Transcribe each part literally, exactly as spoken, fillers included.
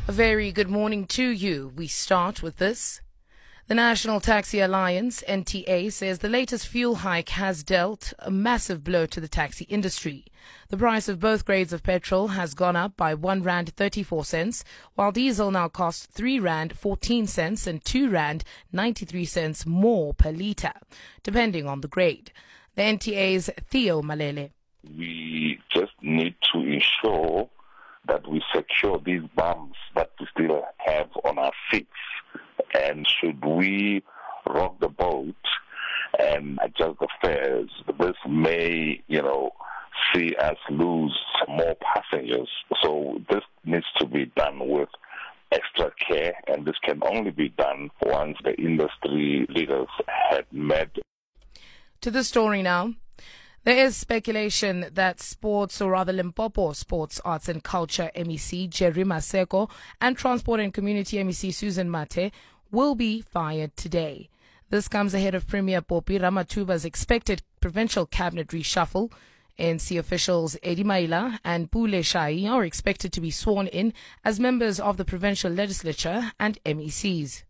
A very good morning to you. We start with this. The National Taxi Alliance, N T A, says the latest fuel hike has dealt a massive blow to the taxi industry. The price of both grades of petrol has gone up by one rand thirty-four cents, while diesel now costs three rand fourteen cents and two rand ninety-three cents more per litre, depending on the grade. The N T A's Theo Malele. We just need to ensure that we secure these bumps that we still have on our seats. And should we rock the boat and adjust the fares, this may, you know, see us lose more passengers. So this needs to be done with extra care, and this can only be done once the industry leaders had met. To the story now. There is speculation that Sports, or rather Limpopo Sports, Arts and Culture M E C Jerry Maseko and Transport and Community M E C Susan Mate will be fired today. This comes ahead of Premier Popi Ramathuba's expected provincial cabinet reshuffle. N C officials Eddie Maila and Pule Shai are expected to be sworn in as members of the provincial legislature and M E Cs.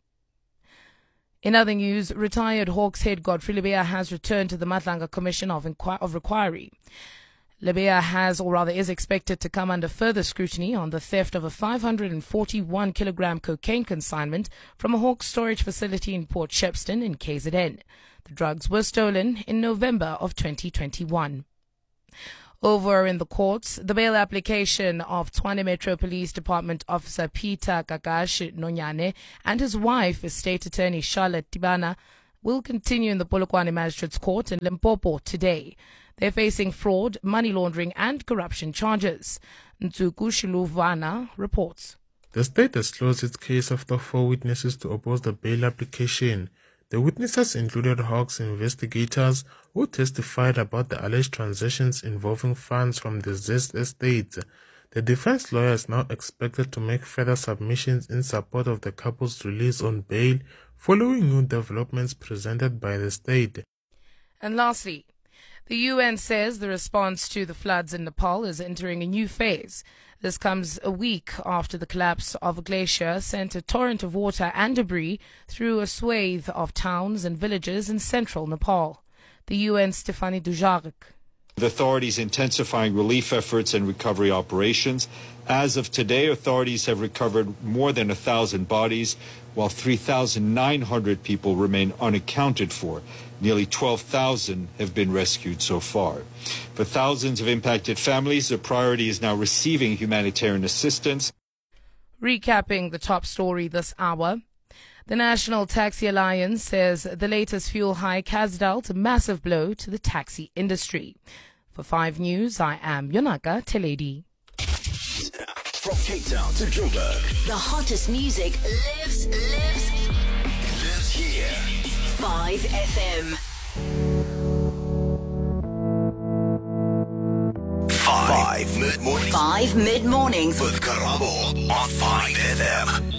In other news, retired Hawks head Godfrey Lebeya has returned to the Matlanga Commission of, Inqu- of Inquiry. Lebeya has, or rather is expected to come under further scrutiny on the theft of a five hundred forty-one kilogram cocaine consignment from a Hawks storage facility in Port Shepstone in K Z N. The drugs were stolen in November of twenty twenty-one. Over in the courts, the bail application of Tshwane Metro Police Department Officer Peter Kakashi Nonyane and his wife, State Attorney Charlotte Tibana, will continue in the Polokwane Magistrates Court in Limpopo today. They're facing fraud, money laundering and corruption charges. Ntsuku Shiluvana reports. The state has closed its case after four witnesses to oppose the bail application. The witnesses included Hawks investigators who testified about the alleged transactions involving funds from the Zest estate. The defense lawyer is now expected to make further submissions in support of the couple's release on bail following new developments presented by the state. And lastly, the U N says the response to the floods in Nepal is entering a new phase. This comes a week after the collapse of a glacier sent a torrent of water and debris through a swathe of towns and villages in central Nepal. The U N Stephanie Dujarric. The authorities intensifying relief efforts and recovery operations. As of today, authorities have recovered more than a thousand bodies, while three thousand nine hundred people remain unaccounted for. Nearly twelve thousand have been rescued so far. For thousands of impacted families, the priority is now receiving humanitarian assistance. Recapping the top story this hour, the National Taxi Alliance says the latest fuel hike has dealt a massive blow to the taxi industry. For five News, I am Yonaka Teledi. From Cape Town to Joburg, the hottest music lives, lives, lives here. five F M. Five mid mornings. Five mid mornings with Karabo on five F M.